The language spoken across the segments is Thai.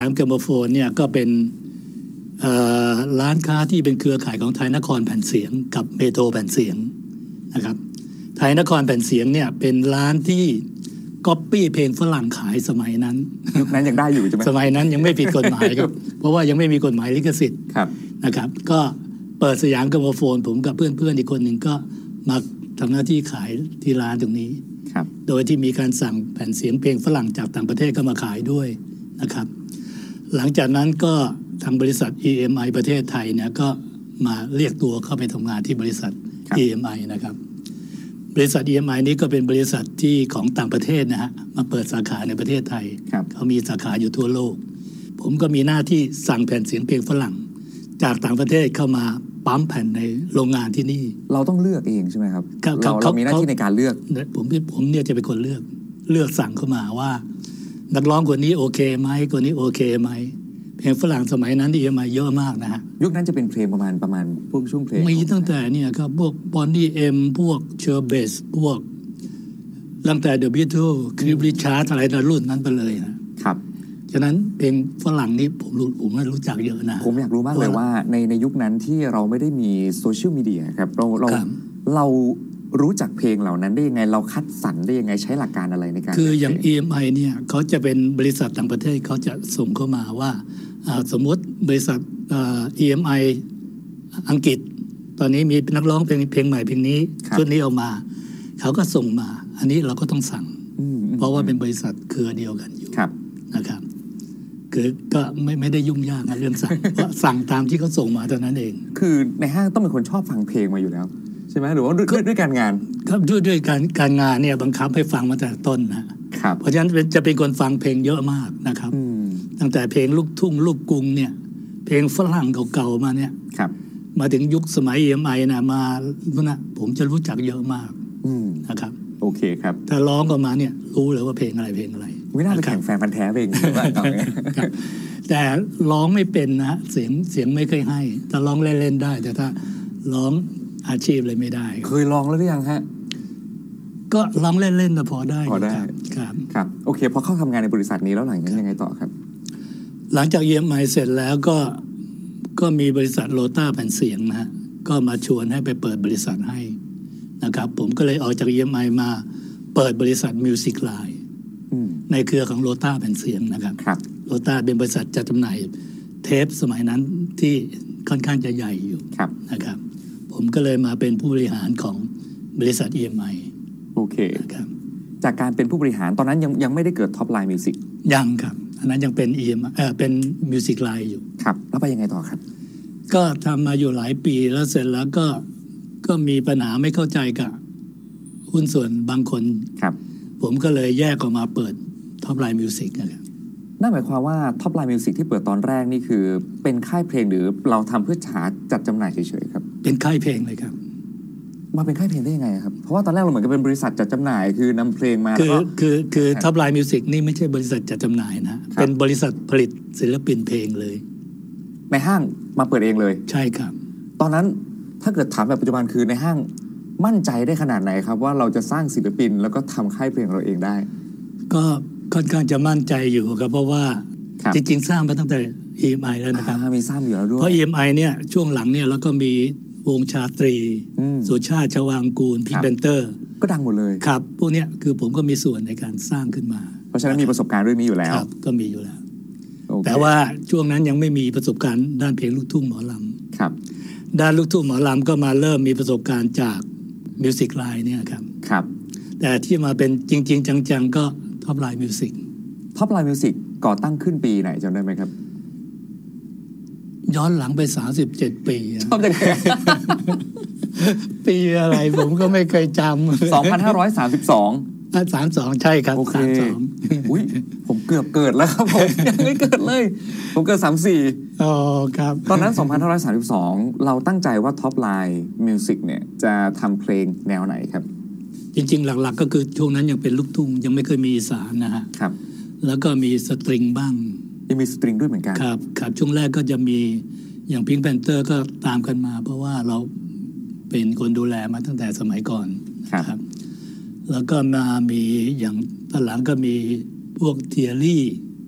แกรมโมโฟนเนี่ยก็เป็นร้านค้าที่เป็นเครือข่ายของไทยนครแผ่นเสียงกับเมโทรแผ่นเสียงนะครับไทยนครแผ่นเสียงเนี่ยเป็นร้านที่ก๊อปปี้เพลงฝรั่งขายสมัยนั้นยุคนั้นยังได้อยู่ใช่ไหมสมัยนั้นยังไม่ผิดกฎหมายครับ เพราะว่ายังไม่มีกฎหมายลิขสิทธิ์นะครับก็เปิดสยามแกรมโมโฟนผมกับเพื่อนๆอีกคนหนึ่งก็มาทำหน้าที่ขายที่ร้านตรงนี้โดยที่มีการสั่งแผ่นเสียงเพลงฝรั่งจากต่างประเทศก็มาขายด้วยนะครับหลังจากนั้นก็ทางบริษัท EMI ประเทศไทยเนี่ยก็มาเรียกตัวเข้าไปทำงานที่บริษัท EMI นะครับบริษัท EMI นี้ก็เป็นบริษัทที่ของต่างประเทศนะฮะมาเปิดสาขาในประเทศไทยเขามีสาขาอยู่ทั่วโลกผมก็มีหน้าที่สั่งแผ่นเสียงเพลงฝรั่งจากต่างประเทศเข้ามาปั๊มแผ่นในโรงงานที่นี่เราต้องเลือกเองใช่ไหมครับเรามีหน้าที่ในการเลือกผมเนี่ยจะเป็นคนเลือกสั่งเข้ามาว่านักร้องคนนี้โอเคไหมคนนี้โอเคไหมเพลงฝรั่งสมัยนั้นที่มาเยอะมากนะฮะยุคนั้นจะเป็นเพลงประมาณพวกช่วงเพลงมีตั้งแต่เนี่ยครับพวกบอนนี่เอ็มพวกเชอร์เบสพวกตั้งแต่เดอะบิทเทิลคลิปริชาร์ดอะไรในรุ่นนั้นไปเลยนะครับฉะนั้นเพลงฝรั่งนี่ผมไม่รู้จักเยอะนะผมอยากรู้มากเลยว่าในยุคนั้นที่เราไม่ได้มีโซเชียลมีเดียครับเรารู้จักเพลงเหล่านั้นได้ยังไงเราคัดสรรได้ยังไงใช้หลักการอะไรในการคืออย่าง EMI เนี่ยเขาจะเป็นบริษัทต่างประเทศเขาจะส่งเข้ามาว่าสมมติบริษัทEMI อังกฤษตอนนี้มีนักร้องเพลงใหม่เพลงนี้ชุดนี้ออกมาเขาก็ส่งมาอันนี้เราก็ต้องสั่งเพราะว่าเป็นบริษัทเครือเดียวกันอยู่นะครับคือก็ไม่ได้ยุ่งยากนะเรื่องสั่งเพราะสั่งตามที่เขาส่งมาเท่านั้นเองคือในห้างต้องเป็นคนชอบฟังเพลงมาอยู่แล้วใช่ไหมหรือว่าด้วยการงานครับด้วยการงานเนี่ยบังคับให้ฟังมาแต่ต้นนะครับเพราะฉะนั้นจะเป็นคนฟังเพลงเยอะมากนะครับตั้งแต่เพลงลูกทุ่งลูกกรุงเนี่ยเพลงฝรั่งเก่าๆมาเนี่ยมาถึงยุคสมัย EMI นะมาผมจะรู้จักเยอะมากนะครับโอเคครับถ้าร้องก็มาเนี่ยรู้เลยว่าเพลงอะไรไม่น่าจะแข่งแฟนพันธุ์แท้เพลงแต่ร้องไม่เป็นนะเสียงไม่เคยให้แต่ร้องเล่นๆได้แต่ถ้าร้องอาชีพเลยไม่ได้เคยลองแล้วหรือยังฮะก็ร้องเล่นๆแต่พอได้ครับโอเคพอเข้าทำงานในบริษัทนี้แล้วหลังนั้นยังไงต่อครับหลังจาก EMI เสร็จแล้วก็มีบริษัทโลต้าแผ่นเสียงนะฮะก็มาชวนให้ไปเปิดบริษัทให้นะครับผมก็เลยออกจาก EMI มาเปิดบริษัท Music Line ในเครือของโลต้าแผ่นเสียงนะครับโลต้าเป็นบริษัทจัดจำหน่ายเทปสมัยนั้นที่ค่อนข้างจะใหญ่อยู่นะครับผมก็เลยมาเป็นผู้บริหารของบริษัท EMI โอเคครับจากการเป็นผู้บริหารตอนนั้นยังไม่ได้เกิดท็อปไลน์มิวสิกยังครับอันนั้นยังเป็น EMI เป็นมิวสิกไลน์อยู่ครับแล้วไปยังไงต่อครับก็ทำมาอยู่หลายปีแล้วเสร็จแล้วก็มีปัญหาไม่เข้าใจกับหุ้นส่วนบางคนครับผมก็เลยแยกออกมาเปิดท็อปไลน์มิวสิกนะครับนั่นหมายความว่าท็อปไลน์มิวสิกที่เปิดตอนแรกนี่คือเป็นค่ายเพลงหรือเราทำเพื่อจัดจำหน่ายเฉยๆครับเป็นค่ายเพลงเลยครับมาเป็นค่ายเพลงได้ยังไงครับเพราะว่าตอนแรกเราเหมือนกับเป็นบริษัทจัดจำหน่ายคือนำเพลงมาคือท็อปไลน์มิวสิกนี่ไม่ใช่บริษัทจัดจำหน่ายนะเป็นบริษัทผลิตศิลปินเพลงเลยในห้างมาเปิดเองเลยใช่ครับตอนนั้นถ้าเกิดถามแบบปัจจุบันคือในห้างมั่นใจได้ขนาดไหนครับว่าเราจะสร้างศิลปินแล้วก็ทำค่ายเพลงเราเองได้ก็ค่อนข้างจะมั่นใจอยู่ครับเพราะว่าจริงๆสร้างมาตั้งแต่ EMI แล้วนะครับมีสร้างอยู่แล้วด้วยเพราะ EMI เนี่ยช่วงหลังเนี่ยแล้วก็มีวงชาตรีสุชาติชวางกูลพิกเบนเตอร์ก็ดังหมดเลยครับพวกเนี้ยคือผมก็มีส่วนในการสร้างขึ้นมาเพราะฉะนั้นมีประสบการณ์เรื่องนี้อยู่แล้วก็มีอยู่แล้วแต่ว่าช่วงนั้นยังไม่มีประสบการณ์ด้านเพลงลูกทุ่งหมอลำครับด้านลูกทุ่งหมอลำก็มาเริ่มมีประสบการณ์จากมิวสิกไลน์เนี่ยครับแต่ที่มาเป็นจริงๆจังๆก็ท็อปไลน์มิวสิกท็อปไลน์มิวสิกก่อตั้งขึ้นปีไหนจำได้ไหมครับย้อนหลังไป37 ปีชอบจังเลยปีอะไรผมก็ไม่เคยจำ2532 ใช่ครับ 32อุ้ยผมเกือบเกิดแล้วครับผมยังไม่เกิดเลยผมเกิด34 อ๋อครับตอนนั้น2532เราตั้งใจว่าท็อปไลน์มิวสิกเนี่ยจะทำเพลงแนวไหนครับจริงๆหลักๆก็คือช่วงนั้นยังเป็นลูกทุ่งยังไม่เคยมีอีสานนะฮะครับแล้วก็มีสตริงบ้างยังมีสตริงด้วยเหมือนกันครับช่วงแรกก็จะมีอย่างพิงค์แพนเตอร์ก็ตามกันมาเพราะว่าเราเป็นคนดูแลมาตั้งแต่สมัยก่อนครับแล้วก็มามีอย่างตอนหลังก็มีพวกเทียรี่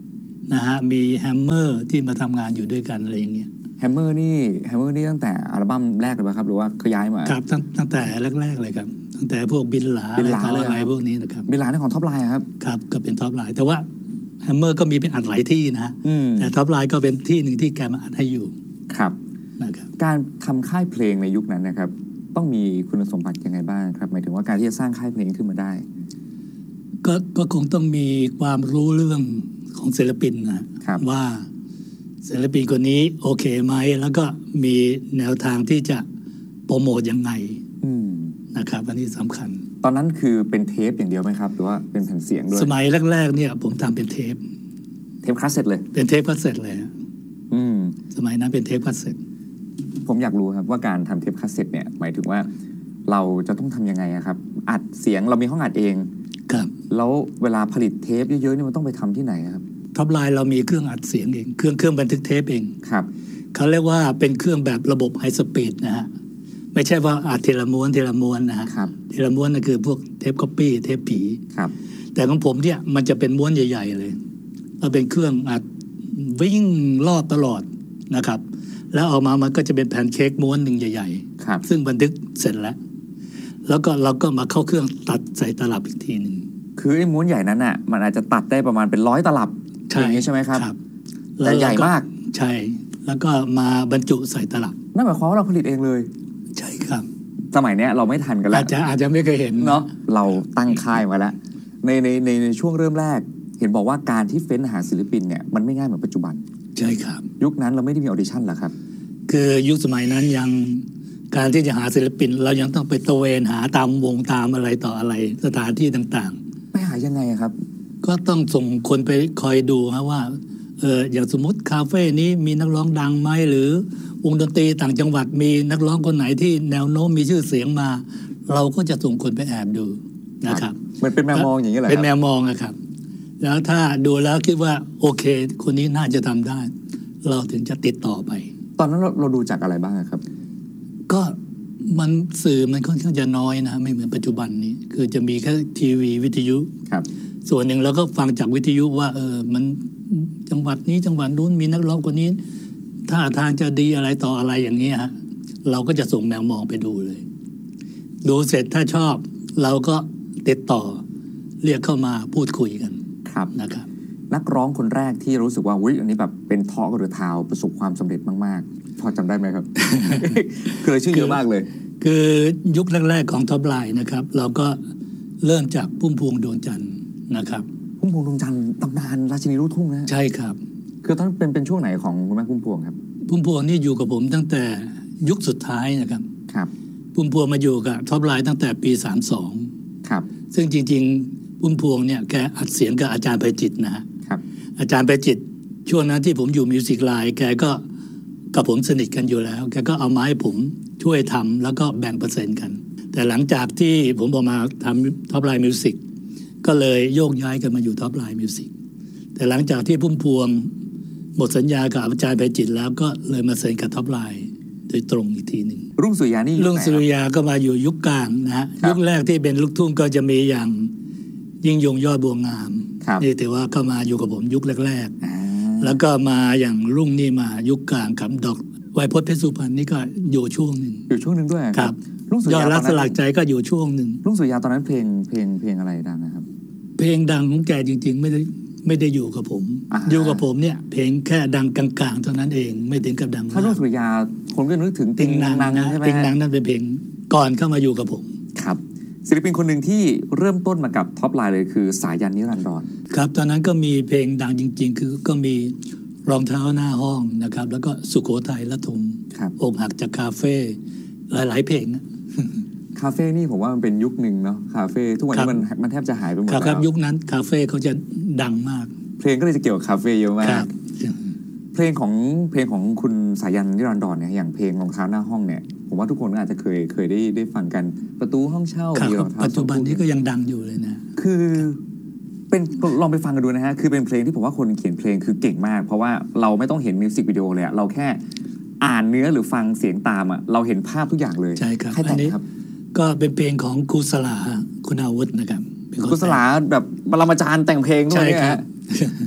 นะฮะมีแฮมเมอร์ที่มาทำงานอยู่ด้วยกันอะไรอย่างเงี้ยแฮมเมอร์นี่ตั้งแต่อัลบั้มแรกเลยป่ะครับหรือว่าเขาย้ายมาครับตั้งแต่แรกๆเลยครับตั้งแต่พวกบินหลาอะไรพวกนี้นะครับบินหลาในของท็อปไลน์ครับครับก็เป็นท็อปไลน์แต่ว่าแฮมเมอร์ก็มีเป็นอัดหลายที่นะแต่ท็อปไลน์ก็เป็นที่หนึ่งที่แกมาอัดให้อยู่ครับนะครับการทำค่ายเพลงในยุคนั้นนะครับต้องมีคุณสมบัติยังไงบ้างครับหมายถึงว่าการที่จะสร้างค่ายเพลงขึ้นมาได้ก็คงต้องมีความรู้เรื่องของศิลปินนะว่าศิลปินคนนี้โอเคไหมแล้วก็มีแนวทางที่จะโปรโมทยังไงนะครับอันนี้สำคัญตอนนั้นคือเป็นเทปอย่างเดียวไหมครับหรือว่าเป็นแผ่นเสียงด้วยสมัยแรกๆเนี่ยผมทำเป็นเทปคาสเซ็ตเลยเป็นเทปคาสเซ็ตเลยสมัยนั้นเป็นเทปคาสเซ็ตผมอยากรู้ครับว่าการทำเทปคาสเซ็ตเนี่ยหมายถึงว่าเราจะต้องทำยังไงครับอัดเสียงเรามีห้องอัดเองครับแล้วเวลาผลิตเทปเยอะๆนี่มันต้องไปทำที่ไหนครับท็อปไลน์เรามีเครื่องอัดเสียงเองเครื่องบันทึกเทปเองครับเขาเรียกว่าเป็นเครื่องแบบระบบไฮสปีดนะฮะไม่ใช่ว่าอัดทีละม้วนนะฮะทีละม้วนนั่นคือพวกเทปก๊อปปี้เทปผีครับแต่ของผมเนี่ยมันจะเป็นม้วนใหญ่ๆเลยเราเป็นเครื่องอัดวิ่งรอบตลอดนะครับแล้วออกมามันก็จะเป็นแผ่นเค้กม้วนหนึ่งใหญ่ๆซึ่งบันทึกเสร็จแล้วก็เราก็มาเข้าเครื่องตัดใส่ตลับอีกทีหนึ่งคือไอ้ม้วนใหญ่นั้นอ่ะมันอาจจะตัดได้ประมาณเป็น100 ตลับอย่างนี้ใช่ไหมครับแต่ใหญ่มากใช่แล้วก็มาบรรจุใส่ตลับนั่นหมายความว่าเราผลิตเองเลยใช่ครับสมัยเนี้ยเราไม่ทันกันแล้วอาจจะไม่เคยเห็นเนาะเราตั้งค่ายมาแล้วในช่วงเริ่มแรกเห็นบอกว่าการที่เฟ้นหาศิลปินเนี่ยมันไม่ง่ายเหมือนปัจจุบันใช่ครับยุคนั้นเราไม่ได้มีออดิชั่นหรอครับคือยุคสมัยนั้นยังการที่จะหาศิลปินเรายังต้องไปตระเวนหาตามวงตามอะไรต่ออะไรสถานที่ต่างๆไปหายังไงครับก็ต้องส่งคนไปคอยดูครับว่าอย่างสมมติคาเฟ่นี้มีนักร้องดังไหมหรือวงดนตรีต่างจังหวัดมีนักร้องคนไหนที่แนวโน้มมีชื่อเสียงมาเราก็จะส่งคนไปแอบดูนะครับมันเป็นแมวมองอย่างนี้แหละเป็นแมวมองนะครับแล้วถ้าดูแล้วคิดว่าโอเคคนนี้น่าจะทำได้เราถึงจะติดต่อไปตอนนั้นเราดูจากอะไรบ้างครับก็มันสื่อมันค่อนข้างจะน้อยนะไม่เหมือนปัจจุบันนี้คือจะมีแค่ทีวีวิทยุครับส่วนหนึ่งเราก็ฟังจากวิทยุว่ามันจังหวัดนี้จังหวัดนู้นมีนักร้องคนนี้ท่าทางจะดีอะไรต่ออะไรอย่างนี้ฮะเราก็จะส่งแมวมองไปดูเลยดูเสร็จถ้าชอบเราก็ติดต่อเรียกเข้ามาพูดคุยกันครับนะครับนักร้องคนแรกที่รู้สึกว่าอุ๊ยอันนี้แบบเป็นทอล์กหรือทาวประสบความสำเร็จมากๆพอจำได้ไหมครับ เคยชื่อเยอะมากเลยคือยุคแรกๆของท็อปไลน์นะครับเราก็เริ่มจากพุ่มพวงดวงจันทร์นะครับพุ่มพวงดวงจันทร์ตำนานราชินีลูกทุ่งนะใช่ครับคือต้องเป็นช่วงไหนของคุณแม่พุ่มพวงครับพุ่มพวงนี่อยู่กับผมตั้งแต่ยุคสุดท้ายนะครับครับพุ่มพวงมาอยู่กับท็อปไลน์ตั้งแต่ปี32 ครับซึ่งจริงๆพุ่มพวงเนี่ยแกอัดเสียงกับอาจารย์ไพจิตรนะฮะอาจารย์ไพจิตรช่วงนั้นที่ผมอยู่มิวสิกไลน์แกก็กับผมสนิทกันอยู่แล้วแกก็เอามาให้ผมช่วยทำแล้วก็แบ่งเปอร์เซ็นต์กันแต่หลังจากที่ผมออกมาทำท็อปไลน์มิวสิกก็เลยโยกย้ายกันมาอยู่ท็อปไลน์มิวสิกแต่หลังจากที่พุ่มพวงหมดสัญญากับอาจารย์ไพจิตรแล้วก็เลยมาเซ็นกับท็อปไลน์โดยตรงอีกทีหนึ่งรุ่งสุริยานี่รุ่งสุริยาก็มาอยู่ยุคกลางนะฮะยุคแรกที่เป็นลูกทุ่งก็จะมีอย่างยิ่งยงยอดบัวงามนี่ถือว่าก็มาอยู่กับผมยุคแรกๆแล้วก็มาอย่างรุ่งนี่มายุคกลางกับดอกไวยพจน์เพชรสุพรรณนี่ก็อยู่ช่วงหนึ่งด้วยครับยอดรักสลักใจก็อยู่ช่วงหนึ่งรุ่งสุริยาตอนนั้นเพลงอะไรดังนะครับเพลงดังของแกจริงๆไม่ได้อยู่กับผมอยู่กับผมเนี่ยเพลงแค่ดังกลางๆเท่านั้นเองไม่ถึงกับดังถ้ารุ่งสุริยาคนก็นึกถึงติงนางใช่ไหมติงนางนั่นเป็นเพลงก่อนเข้ามาอยู่กับผมครับศิลปินคนหนึ่งที่เริ่มต้นมากับท็อปไลน์เลยคือสายันนิรันดรครับตอนนั้นก็มีเพลงดังจริงๆคือก็มีรองเท้าหน้าห้องนะครับแล้วก็สุโขทัยละทมอกหักจากคาเฟ่หลายๆเพลงคาเฟ่นี่ผมว่ามันเป็นยุคหนึ่งเนาะคาเฟ่ทุกวันนี้มันแทบจะหายไปหมดแล้วครับยุคนั้นคาเฟ่เขาจะดังมากเพลงก็เลยจะเกี่ยวกับคาเฟ่เยอะมากเพลงของคุณสายันนิรันดรเนี่ยอย่างเพลงรองเท้าหน้าห้องเนี่ยผมว่าทุกคนก็อาจจะเคยได้ฟังกันประตูห้องเช่ามีรองเท้าปัจจุบันนี้ก็ยังดังอยู่เลยนะคือเป็นลองไปฟังกันดูนะฮะคือเป็นเพลงที่ผมว่าคนเขียนเพลงคือเก่งมากเพราะว่าเราไม่ต้องเห็นมิวสิกวิดีโอเลยเราแค่อ่านเนื้อหรือฟังเสียงตามเราเห็นภาพทุกอย่างเลยใช่ครับอันนี้ก็เป็นเพลงของครูสลาคุณอาวุธนะครับครูสลาแบบปรมาจารย์แต่งเพลงด้วยใช่ครับ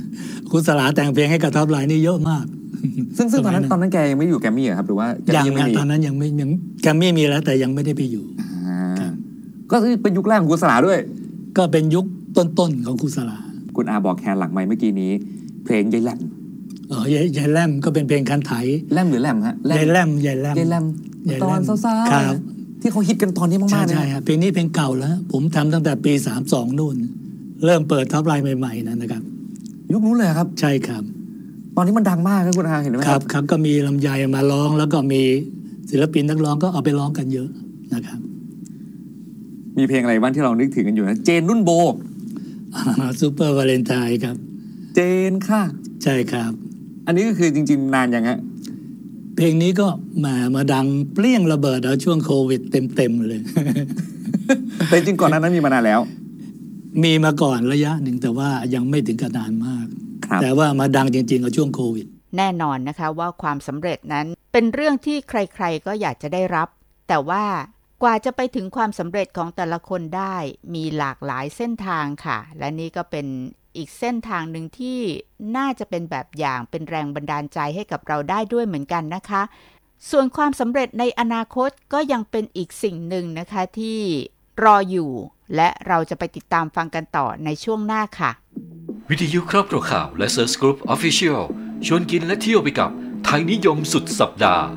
คุณสลาแต่งเพลงให้กับท็อปไลน์นี่เยอะมากซึ่งตอนนั้นแกยังไม่อยู่แกรมมี่ครับหรือว่ายังไม่มีตอนนั้นยังแกรมมี่มีแล้วแต่ยังไม่ได้ไปอยู่ก็เป็นยุคแรกของคุณสลาด้วยก็เป็นยุคต้นๆของคุณสลาคุณอาบอกแคนหลังไมค์เมื่อกี้นี้เพลงยายแหลมยายแลมก็เป็นเพลงคันไถแลมหรือแหลมฮะยายแลมตอนซ่าๆที่เขาฮิตกันตอนนี้มากๆใช่ครับเพลงนี้เพลงเก่าแล้วผมทำตั้งแต่ปี32นู่นเริ่มเปิดท็อปไลน์ใหม่ๆนะครับยุคนู้นเลยครับใช่ครับตอนนี้มันดังมากครับคุณอาเห็นไหมครับครับก็มีลำไยมาร้องแล้วก็มีศิลปินนักร้องก็เอาไปร้องกันเยอะนะครับมีเพลงอะไรบ้างที่เรานึกถึงกันอยู่นะเจนนุ่นโบซูเปอร์วาเลนไทน์ครับเจนค่ะใช่ครับอันนี้ก็คือจริงๆนานยังฮะเพลงนี้ก็มาดังเปรี้ยงระเบิดเอาช่วงโควิดเต็มเลยแต่จริงก่อนนั้นมีมานานแล้วมีมาก่อนระยะหนึ่งแต่ว่ายังไม่ถึงกับนานมากแต่ว่ามาดังจริงๆเอาช่วงโควิดแน่นอนนะคะว่าความสำเร็จนั้นเป็นเรื่องที่ใครๆก็อยากจะได้รับแต่ว่ากว่าจะไปถึงความสำเร็จของแต่ละคนได้มีหลากหลายเส้นทางค่ะและนี่ก็เป็นอีกเส้นทางหนึ่งที่น่าจะเป็นแบบอย่างเป็นแรงบันดาลใจให้กับเราได้ด้วยเหมือนกันนะคะส่วนความสำเร็จในอนาคตก็ยังเป็นอีกสิ่งหนึ่งนะคะที่รออยู่และเราจะไปติดตามฟังกันต่อในช่วงหน้าค่ะวิทยุครอบครัวข่าวและ Search Group Official ชวนกินและเที่ยวไปกับไทยนิยมสุดสัปดาห์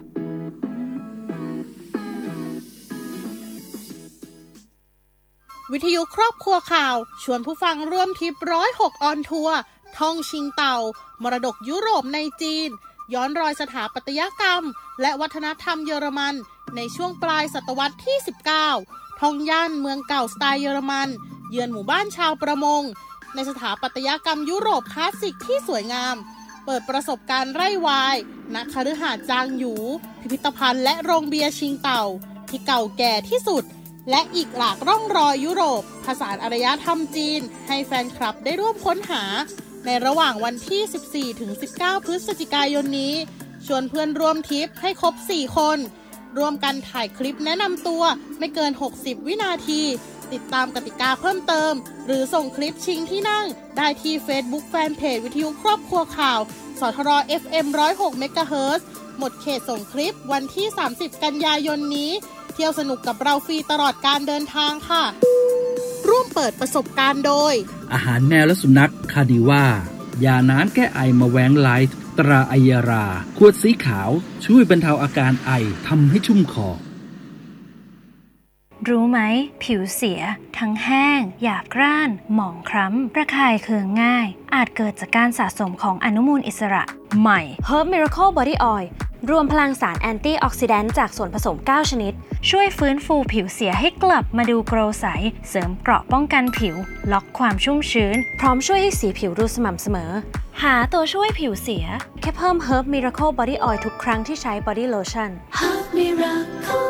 วิทยุครอบครัวข่าวชวนผู้ฟังร่วมทริป106ออนทัวร์ท่องชิงเต่ามรดกยุโรปในจีนย้อนรอยสถาปัตยกรรมและวัฒนธรรมเยอรมันในช่วงปลายศตวรรษที่19ท่องย่านเมืองเก่าสไตล์เยอรมันเยือนหมู่บ้านชาวประมงในสถาปัตยกรรมยุโรปคลาสสิกที่สวยงามเปิดประสบการณ์ไร่วายณคฤหาสน์จางหยูพิพิธภัณฑ์และโรงเบียร์ชิงเต่าที่เก่าแก่ที่สุดและอีกหลากร่องรอยยุโรปผสานอารยธรรมจีนให้แฟนคลับได้ร่วมค้นหาในระหว่างวันที่ 14-19 พฤศจิกายนนี้ชวนเพื่อนร่วมทริปให้ครบ 4 คนร่วมกันถ่ายคลิปแนะนำตัวไม่เกิน 60 วินาทีติดตามกติกาเพิ่มเติมหรือส่งคลิปชิงที่นั่งได้ที่ Facebook Fanpage วิทยุครอบครัวข่าวสทร FM 106 เมกะเฮิรตซ์หมดเขตส่งคลิปวันที่ 30 กันยายนนี้เที่ยวสนุกกับเราฟรีตลอดการเดินทางค่ะร่วมเปิดประสบการณ์โดยอาหารแมวและสุนัขคาดิว่ายาน้ำแก้ไอมาแวงไลท์ตราไอยาราขวดสีขาวช่วยบรรเทาอาการไอทำให้ชุ่มคอรู้ไหมผิวเสียทั้งแห้งหยาบกร้านหมองคล้ำระคายเคืองง่ายอาจเกิดจากการสะสมของอนุมูลอิสระใหม่ Herb Miracle Body Oil รวมพลังสารแอนตี้ออกซิแดนต์จากส่วนผสม9ชนิดช่วยฟื้นฟูผิวเสียให้กลับมาดูโกลว์ใสเสริมเกราะป้องกันผิวล็อกความชุ่มชื้นพร้อมช่วยให้สีผิวดูสม่ำเสมอหาตัวช่วยผิวเสียแค่เพิ่ม Herb Miracle Body Oil ทุกครั้งที่ใช้ Body Lotion Herb Miracle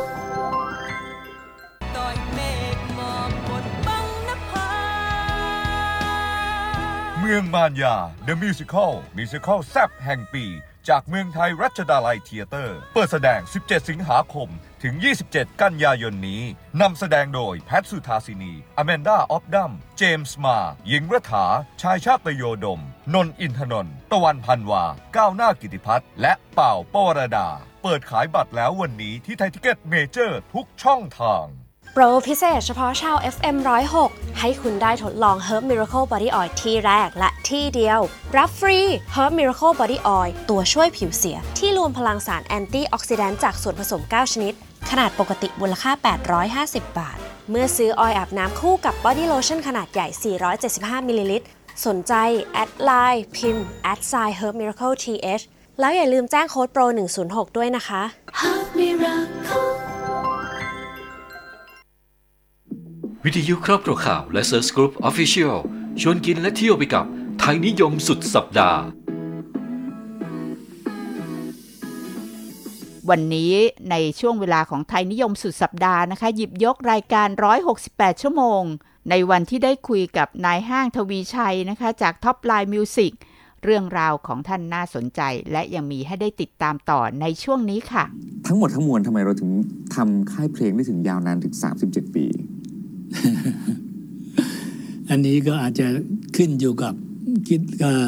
เมืองมารยา The Musical แซ่บแห่งปีจากเมืองไทยรัชดาลัยเธียเตอร์เปิดแสดง17สิงหาคมถึง27กันยายนนี้นำแสดงโดยแพทสุธาสินีอแมนดาออฟดัมเจมส์มาหญิงรัฐาชายชาตโยดมนนท์อินทนนท์ตะวันพันวาก้าวหน้ากิติพัฒน์และเป่าปวรดาเปิดขายบัตรแล้ววันนี้ที่ไทยทิเก็ตเมเจอร์ทุกช่องทางโปรพิเศษเฉพาะชาว FM 106ให้คุณได้ทดลอง Herb Miracle Body Oil ที่แรกและที่เดียวรับฟรี Herb Miracle Body Oil ตัวช่วยผิวเสียที่รวมพลังสารแอนตี้ออกซิแดนต์จากส่วนผสม9ชนิดขนาดปกติมูลค่า850 บาทเมื่อซื้อออยล์อาบน้ำคู่กับ Body Lotion ขนาดใหญ่475มิลลิลิตรสนใจแอดไลน์พิมพ์ @Herb Miracle TH แล้วอย่าลืมแจ้งโค้ดโปร106ด้วยนะคะ Herb Miracle วิทยุครอบครัวข่าวและ Search Group Official ชวนกินและเที่ยวไปกับไทยนิยมสุดสัปดาห์วันนี้ในช่วงเวลาของไทยนิยมสุดสัปดาห์นะคะหยิบยกรายการ168ชั่วโมงในวันที่ได้คุยกับนายห้างทวีชัยนะคะจาก Top Line Music เรื่องราวของท่านน่าสนใจและยังมีให้ได้ติดตามต่อในช่วงนี้ค่ะทั้งหมดทั้งมวลทำไมเราถึงทำค่ายเพลงได้ถึงยาวนานถึง37ปีอันนี้ก็อาจจะขึ้นอยู่กับคิด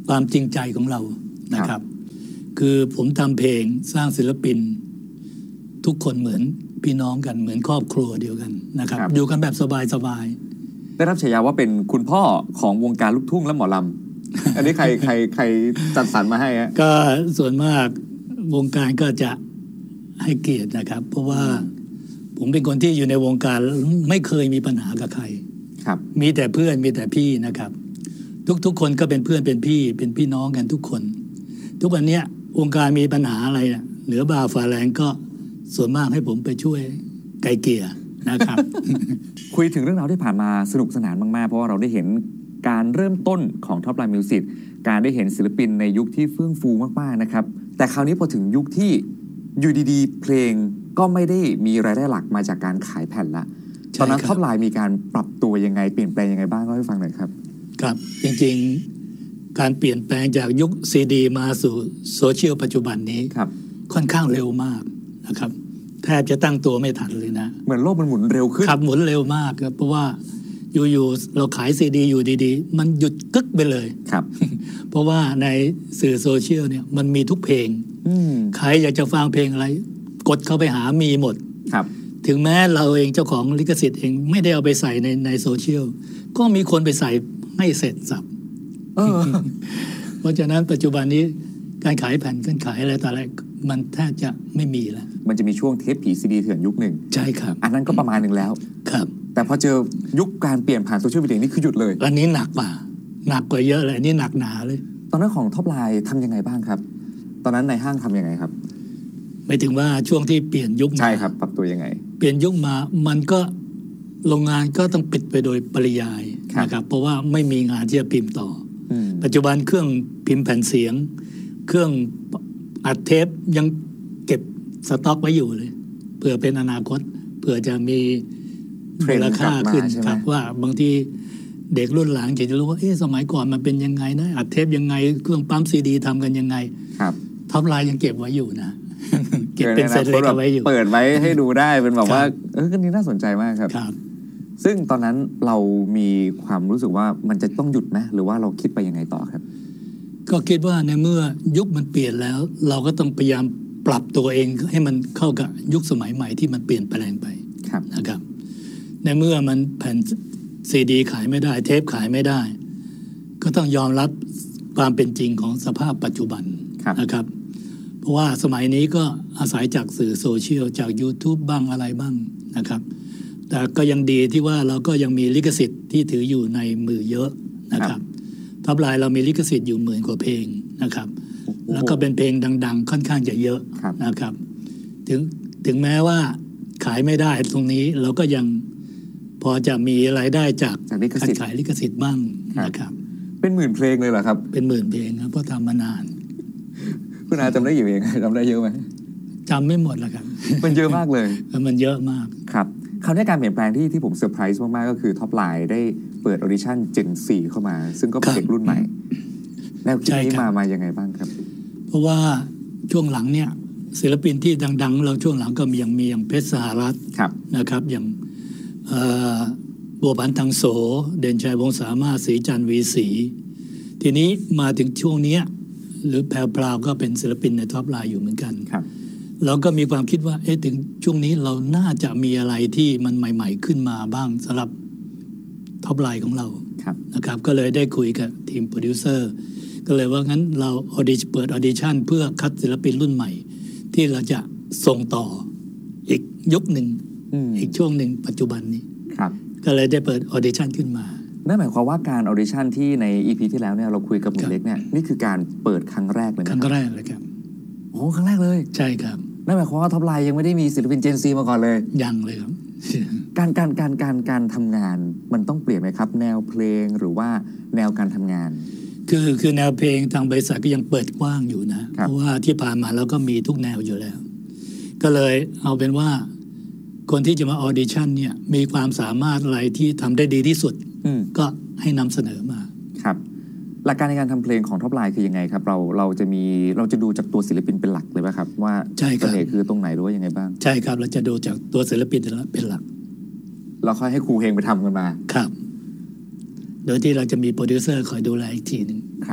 ความจริงใจของเรานะครับ คือผมทำเพลงสร้างศิลปินทุกคนเหมือนพี่น้องกันเหมือนครอบครัวเดียวกันนะครับอยู่กันแบบสบายๆได้รับฉายาว่าเป็นคุณพ่อของวงการลูกทุ่งและหมอลำ อันนี้ใครจัดสรรมาให้ฮะก็ส่วนมากวงการก็จะให้เกียรตินะครับเพราะว่าผมเป็นคนที่อยู่ในวงการไม่เคยมีปัญหากับใครครับมีแต่เพื่อนมีแต่พี่นะครับทุกคนก็เป็นเพื่อนเป็นพี่น้องกันทุกคนทุกวันนี้วงการมีปัญหาอะไรเหนือบ่าฝ่าแรงก็ส่วนมากให้ผมไปช่วยไกลเกลี่ยนะครับคุยถึงเรื่องราวที่ผ่านมาสนุกสนานมากๆเพราะว่าเราได้เห็นการเริ่มต้นของ Top Line Music การได้เห็นศิลปินในยุคที่เฟื่องฟูมากๆนะครับแต่คราวนี้พอถึงยุคที่อยู่ดีๆเพลงก็ไม่ได้มีรายได้หลักมาจากการขายแผ่นละตอนนั้น Top Line มีการปรับตัวยังไงเปลี่ยนแปลงยังไงบ้างเล่าให้ฟังหน่อยครับครับจริงๆการเปลี่ยนแปลงจากยุคซีดีมาสู่โซเชียลปัจจุบันนี้ค่อนข้างเร็วมากนะครับแทบจะตั้งตัวไม่ทันเลยนะเหมือนโลกมันหมุนเร็วขึ้นครับหมุนเร็วมากครับเพราะว่าอยู่ๆเราขายซีดีอยู่ดีๆมันหยุดกึกไปเลยครับเพราะว่าในสื่อโซเชียลเนี่ยมันมีทุกเพลงใครอยากจะฟังเพลงอะไรกดเข้าไปหามีหมดครับถึงแม้เราเองเจ้าของลิขสิทธิ์เองไม่ได้เอาไปใส่ในโซเชียลก็มีคนไปใส่ให้เสร็จสับเพราะฉะนั้นปัจจุบันนี้การขายแผ่นการขายอะไรต่ออะไรมันแทบจะไม่มีแล้วมันจะมีช่วงเทปผีซีดีเถื่อนยุคหนึ่งใช่ครับอันนั้นก็ประมาณหนึ่งแล้วครับแต่พอเจอยุคการเปลี่ยนผ่านโซเชียลมีเดียนี่คือหยุดเลยอันนี้หนักกว่าเยอะเลยอันนี้หนักหนาเลยตอนนั้นของท็อปไลน์ทำยังไงบ้างครับตอนนั้นในห้างทำยังไงครับไม่ถึงว่าช่วงที่เปลี่ยนยุคใช่ครับปรับตัวยังไงเปลี่ยนยุคมามันก็โรงงานก็ต้องปิดไปโดยปริยายนะครับเพราะว่าไม่มีงานที่จะพิมพ์ต่อปัจจุบันเครื่องพิมพ์แผ่นเสียงเครื่องอัดเทปยังเก็บสต็อกไว้อยู่เลยเผื่อเป็นอนาคตเผื่อจะมีมูลค่าขึ้นครับว่าบางทีเด็กรุ่นหลังจะรู้ว่าสมัยก่อนมันเป็นยังไงนะอัดเทปยังไงเครื่องปั๊มซีดีทำกันยังไงท็อปไลน์ยังเก็บไว้อยู่นะเก็บเป็นเซตเล็กเอาไว้อยู่เปิดไว้ให้ดูได้เป็นแบบว่าก็นี่น่าสนใจมากครับซึ่งตอนนั้นเรามีความรู้สึกว่ามันจะต้องหยุดไหมหรือว่าเราคิดไปยังไงต่อครับก็คิดว่าในเมื่อยุคมันเปลี่ยนแล้วเราก็ต้องพยายามปรับตัวเองให้มันเข้ากับยุคสมัยใหม่ที่มันเปลี่ยนแปลงไปนะครับในเมื่อมันแผ่นซีดีขายไม่ได้เทปขายไม่ได้ก็ต้องยอมรับความเป็นจริงของสภาพปัจจุบันนะครับเพราะว่าสมัยนี้ก็อาศัยจากสื่อโซเชียลจาก YouTube บ้างอะไรบ้างนะครับแต่ก็ยังดีที่ว่าเราก็ยังมีลิขสิทธิ์ที่ถืออยู่ในมือเยอะนะครับท็อปไลน์เรามีลิขสิทธิ์อยู่10,000 กว่าเพลงนะครับแล้วก็เป็นเพลงดังๆค่อนข้างจะเยอะนะครับถึงแม้ว่าขายไม่ได้ตรงนี้เราก็ยังพอจะมีรายได้จากการขายลิขสิทธิ์บ้างนะครับเป็น10,000 เพลงเลยเหรอครับเป็น10,000 เพลงครับเพราะทำมานานคุณอาจำได้กี่เพลงจำได้เยอะไหมจำไม่หมดแล้วครับมันเยอะมากเลยมันเยอะมากครับคราวนี้การเปลี่ยนแปลงที่ผมเซอร์ไพรส์มากๆก็คือท็อปไลน์ได้เปิดออดิชั่น Gen 4 เข้ามาซึ่งก็เป็นเด็กรุ่นใหม่แนวคิดนี้มายังไงบ้างครับเพราะว่าช่วงหลังเนี่ยศิลปินที่ดังๆเราช่วงหลังก็มีอย่างเพชรสหรัฐนะครับอย่างบัวผันทางโสเด่นชัยวงศ์สามารถศรีจันทร์วีศรีทีนี้มาถึงช่วงนี้หรือแพรวพราวก็เป็นศิลปินในท็อปไลน์อยู่เหมือนกันเราก็มีความคิดว่าถึงช่วงนี้เราน่าจะมีอะไรที่มันใหม่ๆขึ้นมาบ้างสำหรับท็อปไลน์ของเรานะครับก็เลยได้คุยกับทีมโปรดิวเซอร์ก็เลยว่างั้นเราเปิดออดิชั่นเพื่อคัดศิลปินรุ่นใหม่ที่เราจะส่งต่ออีกยุคหนึ่งอีกช่วงหนึ่งปัจจุบันนี้ก็เลยได้เปิดออดิชั่นขึ้นมานั่นหมายความว่าการออดิชั่นที่ใน EP ที่แล้วเนี่ยเราคุยกับหนุ่มเล็กเนี่ยนี่คือการเปิดครั้งแรกเลยครั้งแรกเลยครับโอ้ครั้งแรกเลยใช่ครับนั่นหมายความว่าท็อปไลน์ยังไม่ได้มีศิลปิน Gen Z มาก่อนเลยยังเลยครับการทำงานมันต้องเปลี่ยนไหมครับแนวเพลงหรือว่าแนวการทำงานคือแนวเพลงทางบริษัทก็ยังเปิดกว้างอยู่นะเพราะว่าที่ผ่านมาเราก็มีทุกแนวอยู่แล้วก็เลยเอาเป็นว่าคนที่จะมาออดิชั่นเนี่ยมีความสามารถอะไรที่ทำได้ดีที่สุดก็ให้นำเสนอมาครับหลักการในการทำเพลงของท็อปไลน์คือยังไงครับเราจะดูจากตัวศิลปินเป็นหลักเลยไหมครับว่าเสน่ห์คือตรงไหนหรือว่ายังไงบ้างใช่ครับเราจะดูจากตัวศิลปินเป็นหลักเราค่อยให้ครูเพลงไปทำกันมาครับโดยที่เราจะมีโปรดิวเซอร์คอยดูแลอีกทีหนึ่งครับ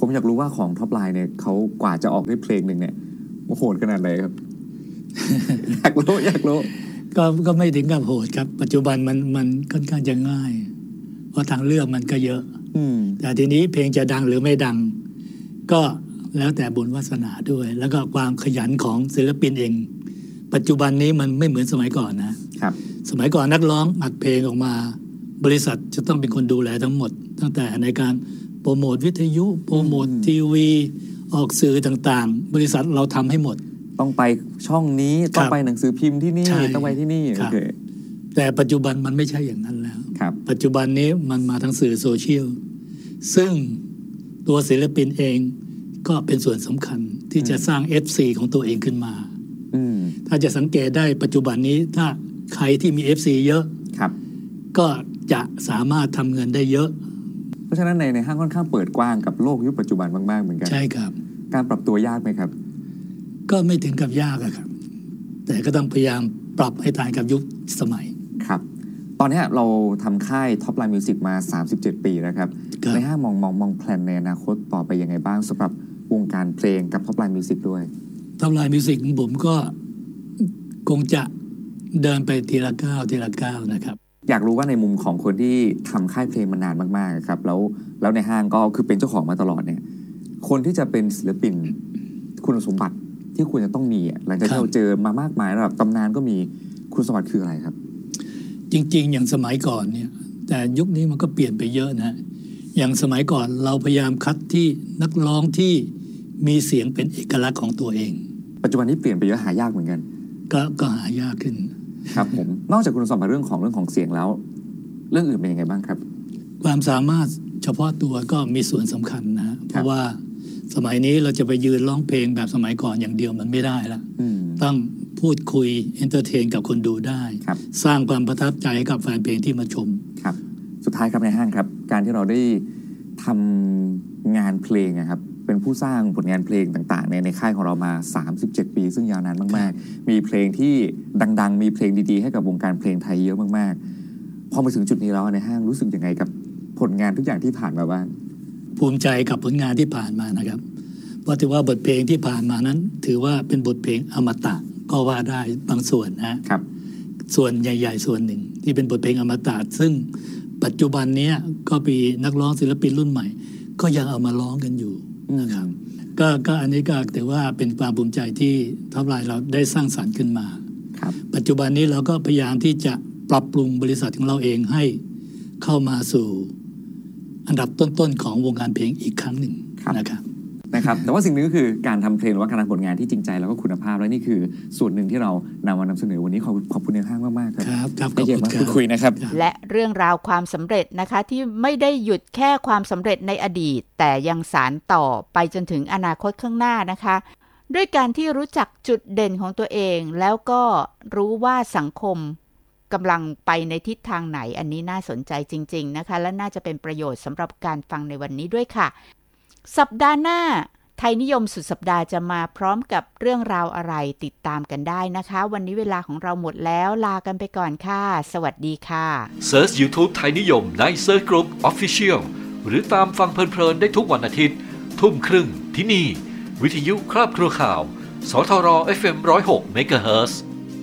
ผมอยากรู้ว่าของท็อปไลน์เนี่ยเขากว่าจะออกได้เพลงหนึ่งเนี่ยโหดขนาดไหนครับ อยากรู้ก็ไม่ถึงกับโหดครับปัจจุบันมันค่อนข้างจะง่ายเพราะทางเลือกมันก็เยอะแต่ทีนี้เพลงจะดังหรือไม่ดังก็แล้วแต่บุญวาสนาด้วยแล้วก็ความขยันของศิลปินเองปัจจุบันนี้มันไม่เหมือนสมัยก่อนนะครับสมัยก่อนนักร้องอัดเพลงออกมาบริษัทจะต้องเป็นคนดูแลทั้งหมดตั้งแต่ในการโปรโมทวิทยุโปรโมททีวีออกสื่อต่างๆบริษัทเราทำให้หมดต้องไปช่องนี้ต้องไปหนังสือพิมพ์ที่นี่ต้องไปที่นี่แต่ปัจจุบันมันไม่ใช่อย่างนั้นแล้วปัจจุบันนี้มันมาทางสื่อโซเชียลซึ่งตัวศิลปินเองก็เป็นส่วนสำคัญที่จะสร้าง FC ของตัวเองขึ้นมาถ้าจะสังเกตได้ปัจจุบันนี้ถ้าใครที่มี FC เยอะก็จะสามารถทำเงินได้เยอะเพราะฉะนั้นในห้างค่อนข้างเปิดกว้างกับโลกยุคปัจจุบันมากๆเหมือนกันใช่ครับการปรับตัวยากไหมครับก็ไม่ถึงกับยากครับแต่ก็ต้องพยายามปรับให้ทันกับยุคสมัยครับตอนนี้เราทำค่าย Top Line Music มา37 ปีแล้วครับในห้างมองแพลนในอนาคตต่อไปยังไงบ้างสำหรับวงการเพลงกับ Top Line Music ด้วย Top Line Music ของผมก็คงจะเดินไปทีละก้าวนะครับอยากรู้ว่าในมุมของคนที่ทำค่ายเพลงมานานมากๆครับแล้วในห้างก็คือเป็นเจ้าของมาตลอดเนี่ยคนที่จะเป็นศิลปินคุณสมบัติที่ควรจะต้องมีหลังจากที่เราเจอมามากมายระดับตำนานก็มีคุณสมบัติคืออะไรครับจริงๆอย่างสมัยก่อนเนี่ยแต่ยุคนี้มันก็เปลี่ยนไปเยอะนะอย่างสมัยก่อนเราพยายามคัดที่นักร้องที่มีเสียงเป็นเอกลักษณ์ของตัวเองปัจจุบันนี้เปลี่ยนไปเยอะหายากเหมือนกันก็หายากขึ้นครับผมนอกจากคุณสมบัติเรื่องของเสียงแล้วเรื่องอื่นเป็นยังไงบ้างครับความสามารถเฉพาะตัวก็มีส่วนสำคัญนะเพราะว่าสมัยนี้เราจะไปยืนร้องเพลงแบบสมัยก่อนอย่างเดียวมันไม่ได้ละต้องพูดคุยเอนเตอร์เทนกับคนดูได้สร้างความประทับใจให้กับแฟนเพลงที่มาชมครับสุดท้ายครับในห้างครับการที่เราได้ทำงานเพลงครับเป็นผู้สร้างผลงานเพลงต่างๆในค่ายของเรามา37 ปีซึ่งยาวนานมากๆมีเพลงที่ดังๆมีเพลงดีๆให้กับวงการเพลงไทยเยอะมากๆพอมาถึงจุดนี้แล้วในห้างรู้สึกยังไงกับผลงานทุกอย่างที่ผ่านมาบ้างภูมิใจกับผลงานที่ผ่านมานะครับเพราะถือว่าบทเพลงที่ผ่านมานั้นถือว่าเป็นบทเพลงอมตะก็ว่าได้บางส่วนนะครับส่วนใหญ่ๆส่วนหนึ่งที่เป็นบทเพลงอมตะซึ่งปัจจุบันนี้ก็มีนักร้องศิลปินรุ่นใหม่ก็ยังเอามาร้องกันอยู่นะครับก็อันนี้ก็ถือว่าเป็นความภูมิใจที่ท็อปไลน์เราได้สร้างสรรค์ขึ้นมาปัจจุบันนี้เราก็พยายามที่จะปรับปรุงบริษัทของเราเองให้เข้ามาสู่อันดับต้นๆของวงการเพลงอีกครั้งหนึ่งนะครับแต่ว่าสิ่งนี้ก็คือการทำเพลงหรือว่าการทำผลงานที่จริงใจแล้วก็คุณภาพและนี่คือส่วนหนึ่งที่เรานำมานำเสนอวันนี้ขอบคุณในห้างมากๆครับขอบคุณมาคุยนะครับและเรื่องราวความสำเร็จนะคะที่ไม่ได้หยุดแค่ความสำเร็จในอดีตแต่ยังสานต่อไปจนถึงอนาคตข้างหน้านะคะด้วยการที่รู้จักจุดเด่นของตัวเองแล้วก็รู้ว่าสังคมกำลังไปในทิศทางไหนอันนี้น่าสนใจจริงๆนะคะและน่าจะเป็นประโยชน์สำหรับการฟังในวันนี้ด้วยค่ะสัปดาห์หน้าไทยนิยมสุดสัปดาห์จะมาพร้อมกับเรื่องราวอะไรติดตามกันได้นะคะวันนี้เวลาของเราหมดแล้วลากันไปก่อนค่ะสวัสดีค่ะเซิร์ช YouTube ไทยนิยมใน Search Group Official หรือตามฟังเพลินๆได้ทุกวันอาทิตย์ 20:30 น.ที่นี่วิทยุครอบครัวข่าวสทร FM 106 MHz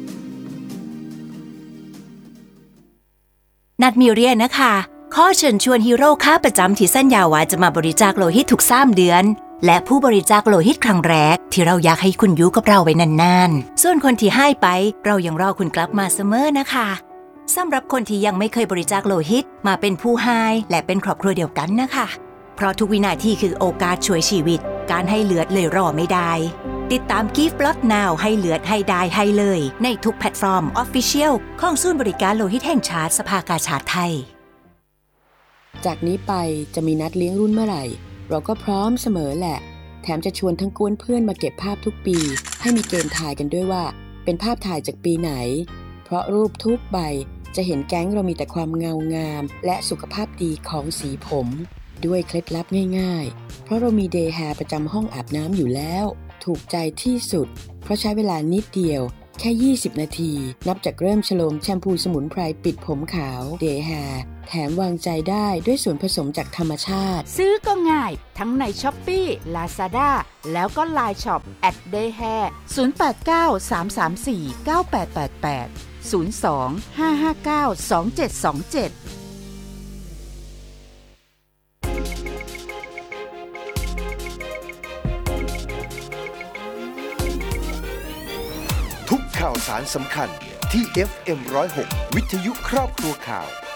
นัดมีเรียนนะคะข้อเชิญชวนฮีโร่ค่าประจำที่สัญญาว่าจะมาบริจาคโลหิตทุก3 เดือนและผู้บริจาคโลหิตครั้งแรกที่เราอยากให้คุณอยู่กับเราไว้นานๆส่วนคนที่ให้ไปเรายังรอคุณกลับมาเสมอนะคะสำหรับคนที่ยังไม่เคยบริจาคโลหิตมาเป็นผู้ให้และเป็นครอบครัวเดียวกันนะคะเพราะทุกวินาทีคือโอกาสช่วยชีวิตการให้เลือดเลยรอไม่ได้ติดตาม Give Blood Now ให้เลือดให้ได้ให้เลยในทุกแพลตฟอร์ม Official ของศูนย์บริการโลหิตแห่งชาติสภากาชาดไทยจากนี้ไปจะมีนัดเลี้ยงรุ่นเมื่อไหร่เราก็พร้อมเสมอแหละแถมจะชวนทั้งกวนเพื่อนมาเก็บภาพทุกปีให้มีเกณฑ์ถ่ายกันด้วยว่าเป็นภาพถ่ายจากปีไหนเพราะรูปทุกใบจะเห็นแก๊งเรามีแต่ความเงางามและสุขภาพดีของสีผมด้วยเคล็ดลับง่ายๆเพราะเรามีเดย์แฮร์ประจำห้องอาบน้ำอยู่แล้วถูกใจที่สุดเพราะใช้เวลานิดเดียวแค่ 20 นาที นับจากเริ่มฉโลมแชมพูสมุนไพรปิดผมขาว Day Hair แถมวางใจได้ด้วยส่วนผสมจากธรรมชาติซื้อก็ง่ายทั้งใน Shopee Lazada แล้วก็ Line Shop @dayhair 0893349888 02-559-2727 ทุกข่าวสารสำคัญที่ FM 106 วิทยุครอบครัวข่าว